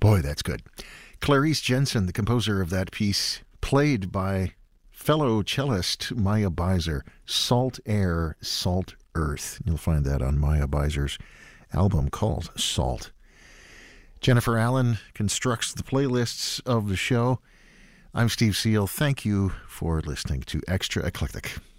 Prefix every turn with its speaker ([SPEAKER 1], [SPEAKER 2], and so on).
[SPEAKER 1] Boy, that's good. Clarice Jensen, the composer of that piece, played by fellow cellist Maya Beiser, Salt Air, Salt Earth. You'll find that on Maya Beiser's album called Salt. Jennifer Allen constructs the playlists of the show. I'm Steve Seal. Thank you for listening to Extra Eclectic.